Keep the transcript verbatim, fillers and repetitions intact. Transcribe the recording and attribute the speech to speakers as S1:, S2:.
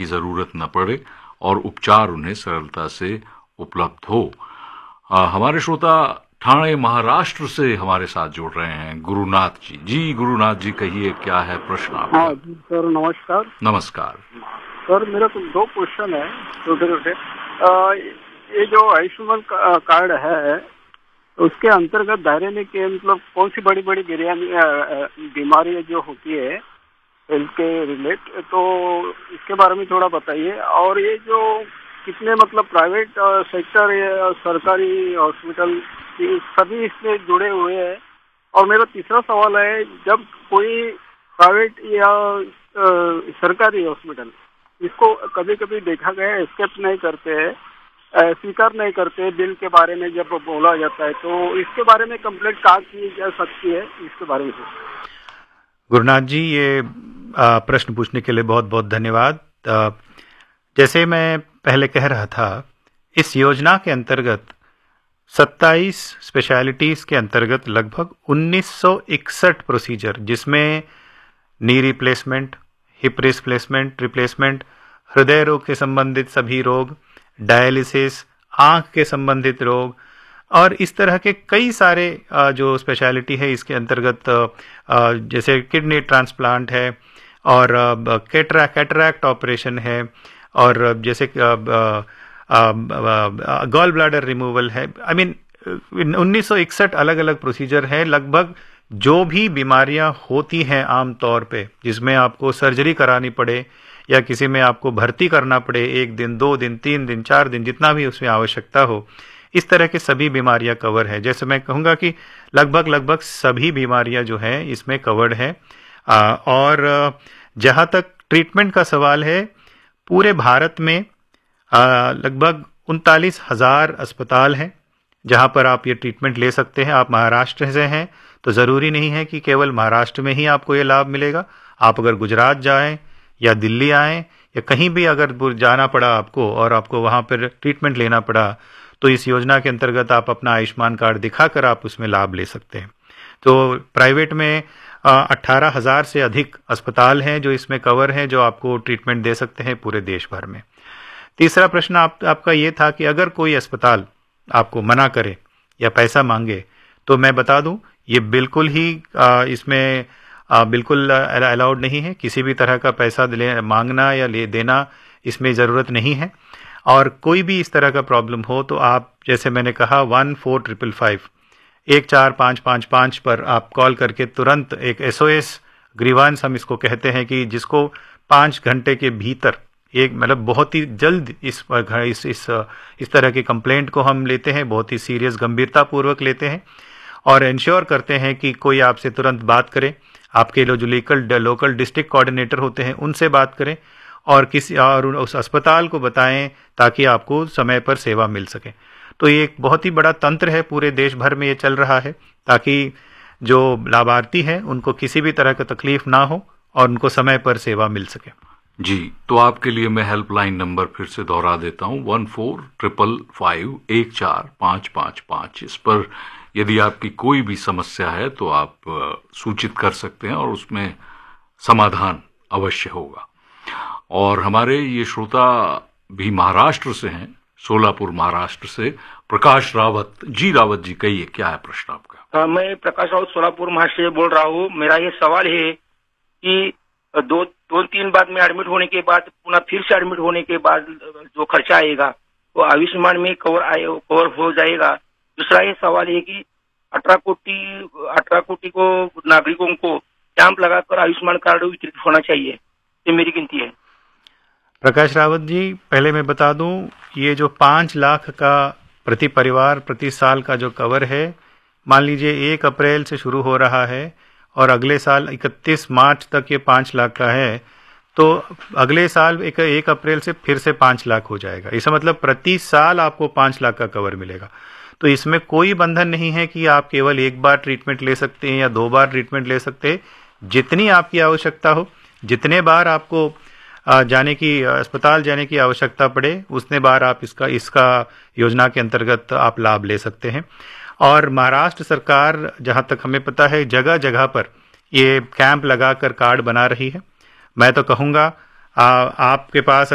S1: की जरूरत न पड़े और उपचार उन्हें सरलता से उपलब्ध हो। आ, हमारे श्रोता ठाणे महाराष्ट्र से हमारे साथ जुड़ रहे हैं गुरुनाथ जी। जी गुरुनाथ जी, कहिए क्या है प्रश्न आपका?
S2: हाँ जी सर, नमस्कार।
S1: नमस्कार
S2: सर, मेरा तो दो क्वेश्चन है छोटे छोटे। ये जो आयुष्मान का, कार्ड है, उसके अंतर्गत दायरे में के मतलब कौन सी बड़ी बड़ी बीमारियां जो होती है हेल्थ के रिलेट, तो इसके बारे में थोड़ा बताइए। और ये जो कितने मतलब प्राइवेट सेक्टर या सरकारी हॉस्पिटल सभी इसमें जुड़े हुए हैं। और मेरा तीसरा सवाल है, जब कोई प्राइवेट या आ, सरकारी हॉस्पिटल इसको कभी कभी देखा गया एक्सेप्ट नहीं करते हैं, स्वीकार नहीं करते बिल के बारे में जब बोला जाता है, तो इसके बारे में कंप्लेंट कहाँ की जा सकती है, इसके बारे में?
S3: गुरुनाथ जी, ये प्रश्न पूछने के लिए बहुत बहुत धन्यवाद। जैसे मैं पहले कह रहा था, इस योजना के अंतर्गत सत्ताईस स्पेशलिटीज के अंतर्गत लगभग उन्नीस सौ इकसठ प्रोसीजर, जिसमें knee replacement, hip replacement replacement हृदय रोग के संबंधित सभी रोग, डायलिसिस, आंख के संबंधित रोग और इस तरह के कई सारे जो स्पेशलिटी है इसके अंतर्गत, जैसे किडनी ट्रांसप्लांट है और कैटरैक्ट कैटरैक्ट ऑपरेशन है और जैसे गॉल ब्लैडर रिमूवल है। आई मीन उन्नीस सौ इकसठ अलग अलग प्रोसीजर है। लगभग जो भी बीमारियां होती हैं आम तौर पे, जिसमें आपको सर्जरी करानी पड़े या किसी में आपको भर्ती करना पड़े, एक दिन, दो दिन, तीन दिन, चार दिन, जितना भी उसमें आवश्यकता हो, इस तरह की सभी बीमारियां कवर है। जैसे मैं कहूँगा कि लगभग लगभग सभी बीमारियां जो हैं इसमें कवर्ड है। आ, और जहाँ तक ट्रीटमेंट का सवाल है, पूरे भारत में आ, लगभग उनतालीस हजार अस्पताल हैं जहाँ पर आप ये ट्रीटमेंट ले सकते हैं। आप महाराष्ट्र से हैं तो ज़रूरी नहीं है कि केवल महाराष्ट्र में ही आपको ये लाभ मिलेगा। आप अगर गुजरात जाएं या दिल्ली आएं या कहीं भी अगर जाना पड़ा आपको और आपको वहाँ पर ट्रीटमेंट लेना पड़ा, तो इस योजना के अंतर्गत आप अपना आयुष्मान कार्ड दिखाकर आप उसमें लाभ ले सकते हैं। तो प्राइवेट में अट्ठारह हजार से अधिक अस्पताल हैं जो इसमें कवर हैं, जो आपको ट्रीटमेंट दे सकते हैं पूरे देश भर में। तीसरा प्रश्न आप, आपका ये था कि अगर कोई अस्पताल आपको मना करे या पैसा मांगे, तो मैं बता दूं ये बिल्कुल ही आ, इसमें आ, बिल्कुल अलाउड नहीं है। किसी भी तरह का पैसा मांगना या ले देना इसमें ज़रूरत नहीं है। और कोई भी इस तरह का प्रॉब्लम हो तो आप, जैसे मैंने कहा, वन फोर ट्रिपल फाइव एक चार पाँच पाँच पाँच पर आप कॉल करके तुरंत एक एसओएस ग्रीवांस हम इसको कहते हैं, कि जिसको पाँच घंटे के भीतर एक मतलब बहुत ही जल्द इस इस इस इस तरह की कंप्लेंट को हम लेते हैं, बहुत ही सीरियस गंभीरता पूर्वक लेते हैं और इंश्योर करते हैं कि कोई आपसे तुरंत बात करे। आपके जो लोकल लोकल डिस्ट्रिक्ट कोऑर्डिनेटर होते हैं उनसे बात करें और किसी और उस अस्पताल को बताएं ताकि आपको समय पर सेवा मिल सके। तो ये एक बहुत ही बड़ा तंत्र है, पूरे देश भर में ये चल रहा है ताकि जो लाभार्थी हैं उनको किसी भी तरह का तकलीफ ना हो और उनको समय पर सेवा मिल सके।
S1: जी, तो आपके लिए मैं हेल्पलाइन नंबर फिर से दोहरा देता हूँ, वन फोर ट्रिपल फाइव एक चार पाँच पाँच पाँच। इस पर यदि आपकी कोई भी समस्या है तो आप सूचित कर सकते हैं और उसमें समाधान अवश्य होगा। और हमारे ये श्रोता भी महाराष्ट्र से हैं, सोलापुर महाराष्ट्र से प्रकाश रावत। जी रावत जी, कहिए क्या है प्रश्न आपका?
S4: आ, मैं प्रकाश रावत सोलापुर महाराष्ट्र से बोल रहा हूँ। मेरा ये सवाल है कि दो दो तीन बार में एडमिट होने के बाद पुनः फिर से एडमिट होने के बाद जो खर्चा आएगा वो आयुष्मान में कवर आए कवर हो जाएगा। दूसरा ये सवाल है कि अठारह कोटि अठारह कोटि को नागरिकों को कैंप लगाकर आयुष्मान कार्ड वितरित होना चाहिए, ये मेरी गिनती है।
S3: प्रकाश रावत जी, पहले मैं बता दूं, ये जो पाँच लाख का प्रति परिवार प्रति साल का जो कवर है, मान लीजिए एक अप्रैल से शुरू हो रहा है और अगले साल इकतीस मार्च तक ये पाँच लाख का है, तो अगले साल एक, एक अप्रैल से फिर से पाँच लाख हो जाएगा। इसका मतलब प्रति साल आपको पाँच लाख का कवर मिलेगा। तो इसमें कोई बंधन नहीं है कि आप केवल एक बार ट्रीटमेंट ले सकते हैं या दो बार ट्रीटमेंट ले सकते हैं। जितनी आपकी आवश्यकता हो, जितने बार आपको जाने की अस्पताल जाने की आवश्यकता पड़े, उतने बार आप इसका इसका योजना के अंतर्गत आप लाभ ले सकते हैं। और महाराष्ट्र सरकार, जहां तक हमें पता है, जगह जगह पर ये कैंप लगाकर कार्ड बना रही है। मैं तो कहूँगा आपके पास